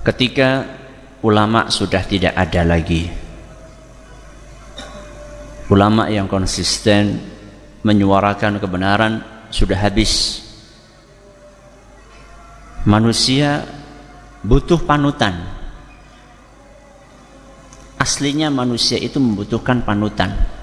Ketika ulama sudah tidak ada lagi, ulama yang konsisten menyuarakan kebenaran sudah habis, manusia butuh panutan. Aslinya manusia itu membutuhkan panutan.